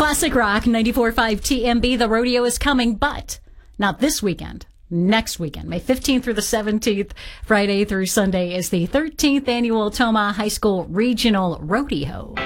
Classic Rock 94.5 TMB. The rodeo is coming, but not this weekend. Next weekend, May 15th through the 17th, Friday through Sunday, is the 13th annual Tomah High School Regional Rodeo.